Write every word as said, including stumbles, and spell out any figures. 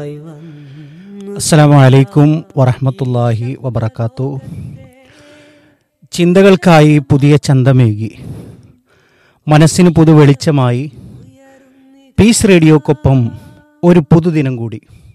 അസ്സലാമു അലൈക്കും വറഹ്മത്തുള്ളാഹി വബറകാത്തു. ചിന്തകൾക്കായി പുതിയ ചന്തമേകി, മനസ്സിന് പുതു വെളിച്ചമായി പീസ് റേഡിയോക്കൊപ്പം ഒരു പുതുദിനം കൂടി.